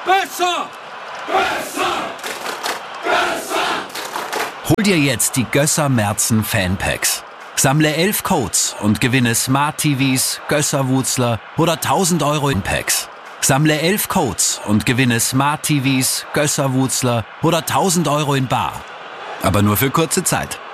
Besser! Besser! Besser! Hol dir jetzt die Gösser Merzen Fanpacks. Sammle 11 Codes und gewinne Smart TVs, Gösser Wutzler oder 1000 Euro in Packs. Sammle 11 Codes und gewinne Smart TVs, Gösser Wutzler oder 1000 Euro in bar. Aber nur für kurze Zeit.